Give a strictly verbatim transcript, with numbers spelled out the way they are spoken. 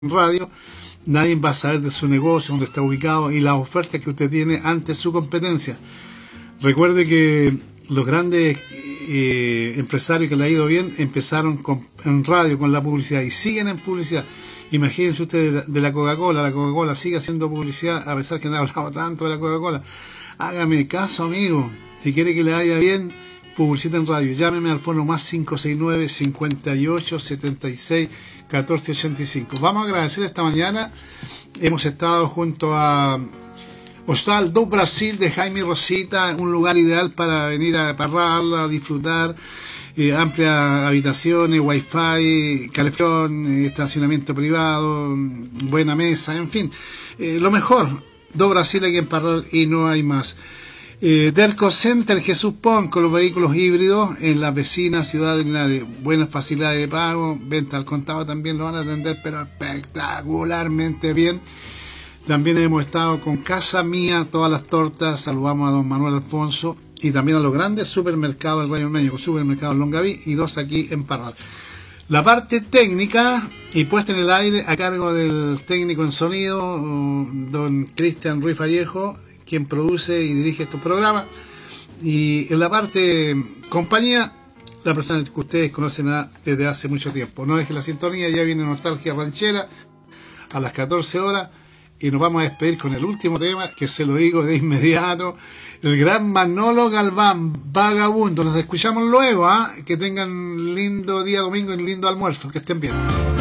radio, nadie va a saber de su negocio, dónde está ubicado y las ofertas que usted tiene ante su competencia. Recuerde que los grandes eh, empresarios que le ha ido bien empezaron con, en radio con la publicidad y siguen en publicidad. Imagínense ustedes de la Coca-Cola, la Coca-Cola sigue haciendo publicidad a pesar que no ha hablado tanto de la Coca-Cola. Hágame caso, amigo, si quiere que le vaya bien, publicita en radio. Llámeme al fono más cinco seis nueve, cincuenta y ocho, setenta y seis, catorce ochenta y cinco. Vamos a agradecer esta mañana. Hemos estado junto a Hostal do Brasil de Jaime Rosita, un lugar ideal para venir a parrar, a disfrutar. Eh, amplias habitaciones, wifi, calefón, eh, estacionamiento privado, buena mesa, en fin, eh, lo mejor. Do Brasil aquí en Parral y no hay más. Eh, Derco Center Jesús Pon con los vehículos híbridos en la vecina ciudad de Linares. Buenas facilidades de pago, venta al contado también lo van a atender, pero espectacularmente bien. También hemos estado con Casa Mía, todas las tortas. Saludamos a don Manuel Alfonso y también a los grandes supermercados del Valle Medio, supermercados Longaví y dos aquí en Parral. La parte técnica y puesta en el aire a cargo del técnico en sonido, don Cristian Ruiz Vallejo, quien produce y dirige estos programas. Y en la parte compañía, la persona que ustedes conocen desde hace mucho tiempo. No deje la sintonía, ya viene Nostalgia Ranchera a las catorce horas. Y nos vamos a despedir con el último tema, que se lo digo de inmediato, el gran Manolo Galván, Vagabundo. Nos escuchamos luego, ¿ah? Que tengan lindo día domingo y un lindo almuerzo, que estén bien.